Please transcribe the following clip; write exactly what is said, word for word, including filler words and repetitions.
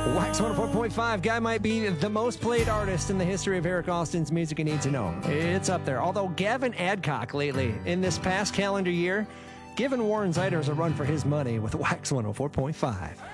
Wax one oh four point five, guy might be the most played artist in the history of Eric Austin's Music You Need to Know. It's up there. Although Gavin Adcock lately, in this past calendar year, giving Warren Zeiders a run for his money with Wax one oh four point five.